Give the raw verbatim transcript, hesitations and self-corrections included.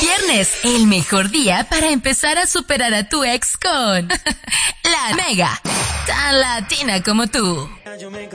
Viernes, el mejor día para empezar a superar a tu ex con La Mega, tan latina como tú.